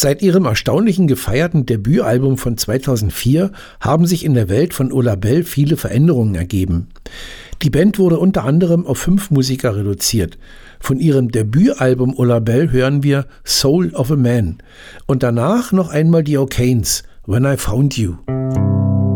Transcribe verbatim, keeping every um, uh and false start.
Seit ihrem erstaunlichen gefeierten Debütalbum von zweitausendvier haben sich in der Welt von Ola Bell viele Veränderungen ergeben. Die Band wurde unter anderem auf fünf Musiker reduziert. Von ihrem Debütalbum Ola Bell hören wir Soul of a Man und danach noch einmal die O'Kanes, When I Found You.